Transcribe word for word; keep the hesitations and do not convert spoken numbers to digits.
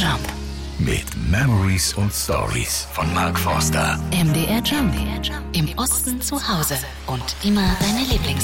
Jump. Mit Memories und Stories von Mark Forster. M D R Jump. Im Osten zu Hause und immer deine Lieblings